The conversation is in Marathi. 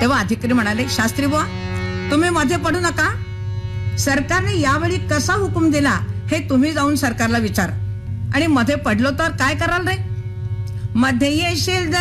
तेव्हा अधिकारी म्हणाले, शास्त्री बुवा तुम्ही मध्ये पडू नका, सरकारने यावेळी कसा हुकूम दिला हे तुम्ही जाऊन सरकारला विचार, आणि मध्ये पडलो तर काय कराल रे? मध्ये येशील